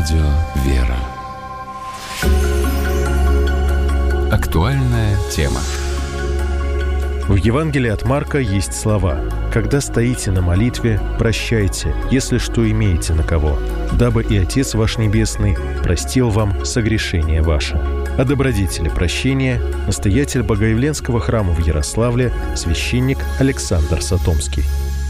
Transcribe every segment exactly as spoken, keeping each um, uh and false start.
радио «Вера». Актуальная тема. В Евангелии от Марка есть слова: «Когда стоите на молитве, прощайте, если что имеете на кого, дабы и Отец ваш Небесный простил вам согрешение ваше». О добродетели прощения настоятель Богоявленского храма в Ярославле, священник Александр Сатомский.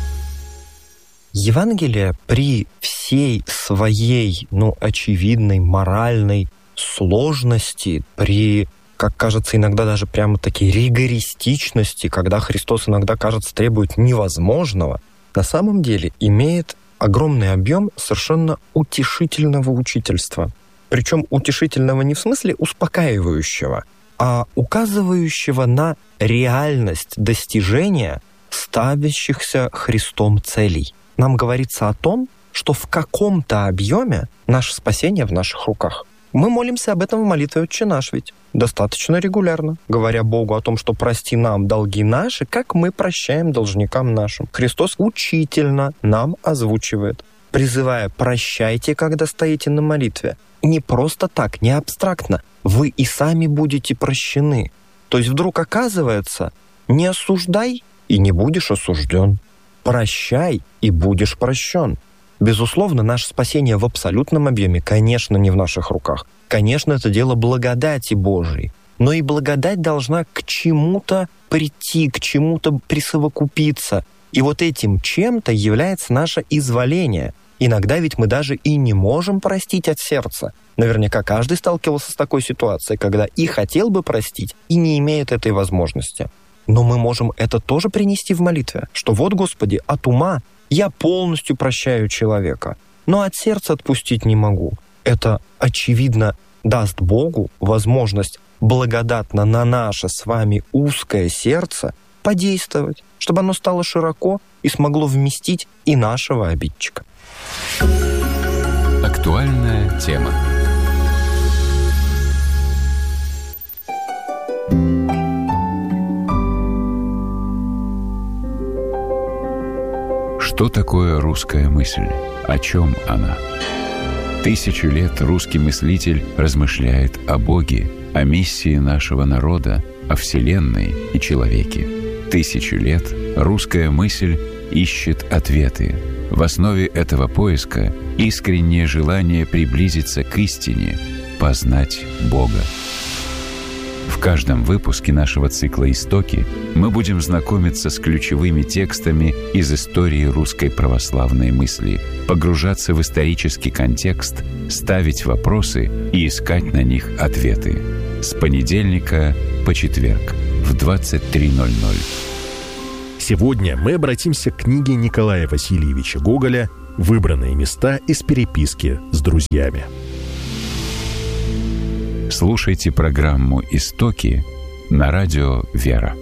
Евангелие при всей своей, ну, очевидной моральной сложности, при, как кажется, иногда даже прямо-таки ригористичности, когда Христос иногда, кажется, требует невозможного, на самом деле имеет огромный объем совершенно утешительного учительства. Причем утешительного не в смысле успокаивающего, а указывающего на реальность достижения ставящихся Христом целей. Нам говорится о том, что в каком-то объеме наше спасение в наших руках. Мы молимся об этом в молитве «Отче наш» ведь достаточно регулярно, говоря Богу о том, что прости нам долги наши, как мы прощаем должникам нашим. Христос учительно нам озвучивает, призывая: прощайте, когда стоите на молитве. Не просто так, не абстрактно. Вы и сами будете прощены. То есть вдруг оказывается, не осуждай, и не будешь осужден. Прощай, и будешь прощен. Безусловно, наше спасение в абсолютном объеме, конечно, не в наших руках. Конечно, это дело благодати Божией. Но и благодать должна к чему-то прийти, к чему-то присовокупиться. И вот этим чем-то является наше изволение. Иногда ведь мы даже и не можем простить от сердца. Наверняка каждый сталкивался с такой ситуацией, когда и хотел бы простить, и не имеет этой возможности. Но мы можем это тоже принести в молитве, что вот, Господи, от ума я полностью прощаю человека, но от сердца отпустить не могу. Это, очевидно, даст Богу возможность благодатно на наше с вами узкое сердце подействовать, чтобы оно стало широко и смогло вместить и нашего обидчика. Актуальная тема. Что такое русская мысль? О чем она? Тысячу лет русский мыслитель размышляет о Боге, о миссии нашего народа, о Вселенной и человеке. Тысячу лет русская мысль ищет ответы. В основе этого поиска искреннее желание приблизиться к истине, познать Бога. В каждом выпуске нашего цикла «Истоки» мы будем знакомиться с ключевыми текстами из истории русской православной мысли, погружаться в исторический контекст, ставить вопросы и искать на них ответы. С понедельника по четверг в двадцать три ноль ноль. Сегодня мы обратимся к книге Николая Васильевича Гоголя «Выбранные места из переписки с друзьями». Слушайте программу «Истоки» на радио «Вера».